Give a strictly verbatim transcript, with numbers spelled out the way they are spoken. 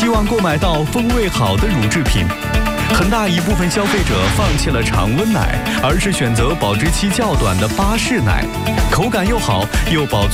希望购买到风味好的乳制品。很大一部分消费者放弃了常温奶，而是选择保质期较短的巴氏奶，口感又好又保存